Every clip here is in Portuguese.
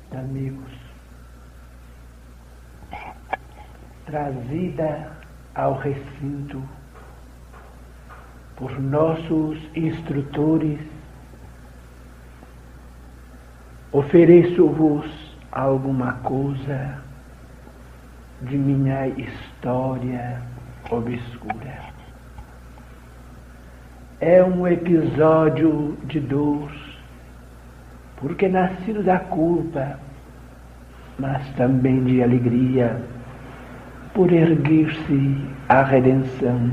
amigos, trazida ao recinto por nossos instrutores, ofereço-vos alguma coisa de minha história obscura. É um episódio de dor, porque nascido da culpa, mas também de alegria, por erguer-se a redenção.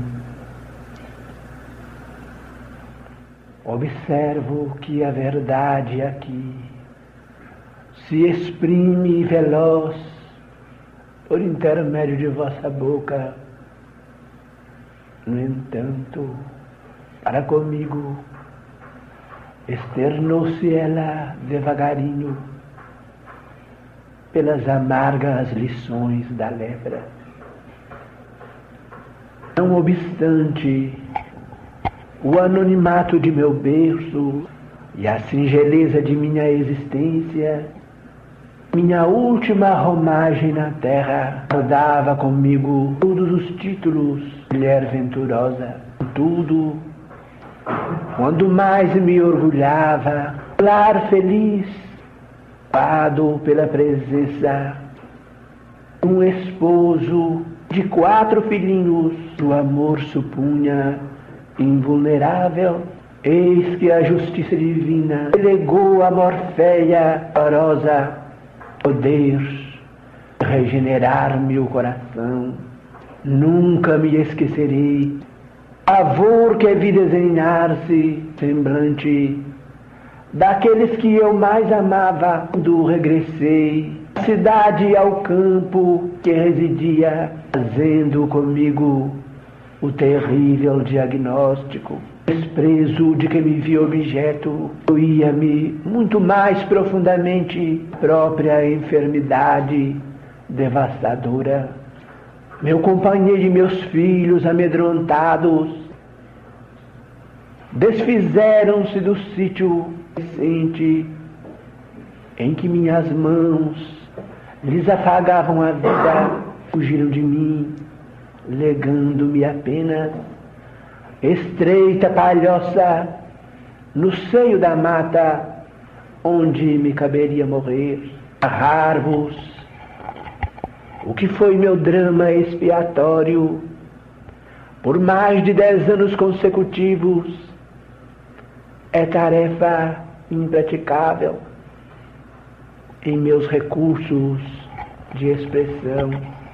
Observo que a verdade aqui se exprime veloz por intermédio de vossa boca. No entanto, para comigo, externou-se ela devagarinho pelas amargas lições da lepra. Não obstante o anonimato de meu berço e a singeleza de minha existência, minha última romagem na terra rodava comigo todos os títulos, mulher venturosa. Tudo, quando mais me orgulhava, lar feliz, pado pela presença de um esposo de 4 filhinhos, o amor supunha invulnerável. Eis que a justiça divina delegou a Morféia amorosa poder regenerar meu coração. Nunca me esquecerei pavor que vi desenhar-se semblante daqueles que eu mais amava quando regressei à cidade e ao campo que residia, fazendo comigo o terrível diagnóstico. Desprezo de que me vi objeto doía-me muito mais profundamente própria enfermidade devastadora. Meu companheiro e meus filhos amedrontados desfizeram-se do sítio recente em que minhas mãos lhes afagavam a vida, fugiram de mim, legando-me apenas estreita palhoça no seio da mata, onde me caberia morrer. Narrar-vos o que foi meu drama expiatório por mais de 10 anos consecutivos é tarefa impraticável em meus recursos de expressão.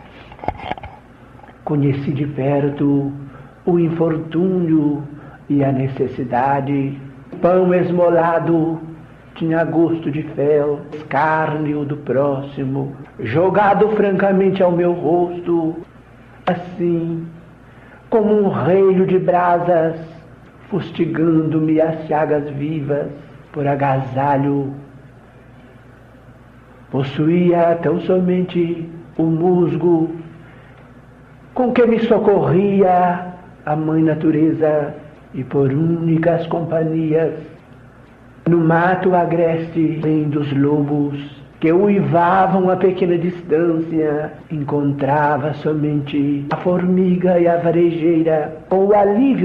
Conheci de perto o infortúnio e a necessidade. Pão esmolado tinha gosto de fel, escárnio do próximo, jogado francamente ao meu rosto, assim como um reino de brasas, fustigando-me as chagas vivas por agasalho. Possuía tão somente o musgo com que me socorria a mãe natureza, e por únicas companhias no mato agreste, além dos lobos que uivavam a pequena distância, encontrava somente a formiga e a varejeira, com o alívio